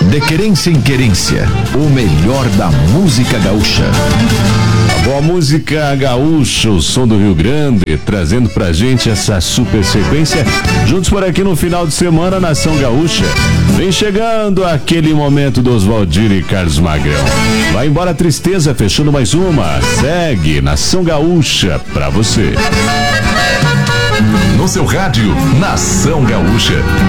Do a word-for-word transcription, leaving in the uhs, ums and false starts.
De Querência em Querência, o melhor da música gaúcha. A boa música gaúcha, o som do Rio Grande, trazendo pra gente essa super sequência. Juntos por aqui no final de semana, Nação Gaúcha. Vem chegando aquele momento do Oswaldir e Carlos Magrão. Vai embora a tristeza, fechando mais uma. Segue Nação Gaúcha pra você. No seu rádio, Nação Gaúcha.